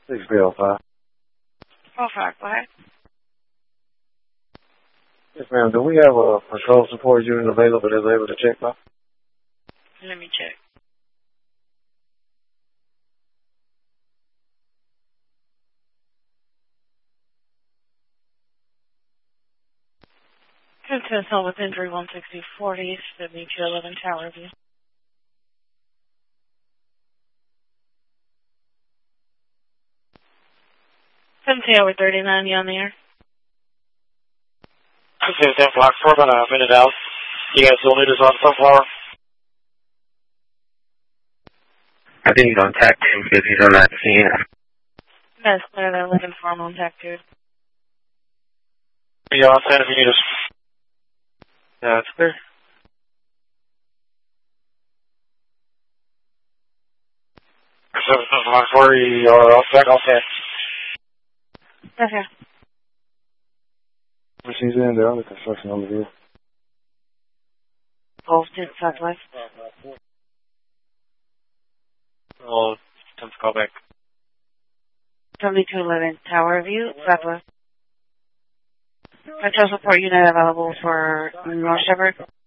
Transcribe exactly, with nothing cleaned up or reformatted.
six Bill five. Oh, five, go ahead. Yes, ma'am. Do we have a patrol support unit available that's able to check by? Let me check. Contest held with injury one sixty forty, seventy-two eleven Tower View. seventy hour thirty-nine, you on the air? Okay, ten block four, about a minute out. You guys still need us on sunflower? I think he's on tack two because he's on that scene. That's clear, they're looking for him on tack two. Yeah, I'll send if you need us. Yeah, it's clear. seven block four, you are all set, okay. Okay. She's in there, under construction over here. Both to southwest. Well, time to call back. seventy-two eleven Tower View, southwest. Patrol support unit available for North Shepherd.